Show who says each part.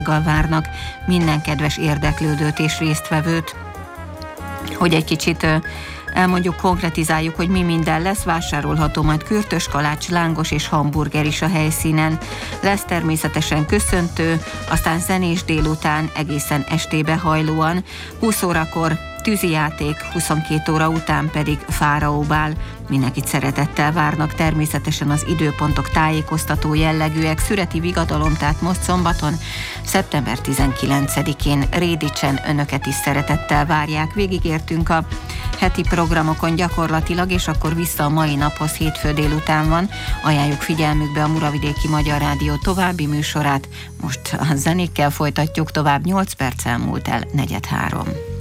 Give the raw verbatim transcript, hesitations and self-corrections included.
Speaker 1: várnak minden kedves érdeklődőt és résztvevőt. Hogy egy kicsit elmondjuk, konkretizáljuk, hogy mi minden lesz, vásárolható majd kürtös, kalács, lángos és hamburger is a helyszínen. Lesz természetesen köszöntő, aztán zenés délután egészen estébe hajlóan, húsz órakor tűzijáték, huszonkét óra után pedig fáraóbál. Mindenkit szeretettel várnak, természetesen az időpontok tájékoztató jellegűek. Szüreti Vigadalom, tehát most szombaton, szeptember tizenkilencedikén Rédicsen önöket is szeretettel várják. Végigértünk a heti programokon gyakorlatilag, és akkor vissza a mai naphoz, hétfő délután van. Ajánljuk figyelmükbe a Muravidéki Magyar Rádió további műsorát. Most a zenékkel folytatjuk tovább, nyolc perc elmúlt el, negyed három.